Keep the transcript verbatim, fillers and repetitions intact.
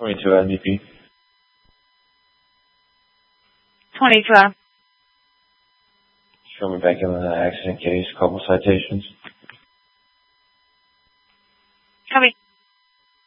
twenty-two N B P. twenty-two. Show me back in the accident case, couple citations. Copy.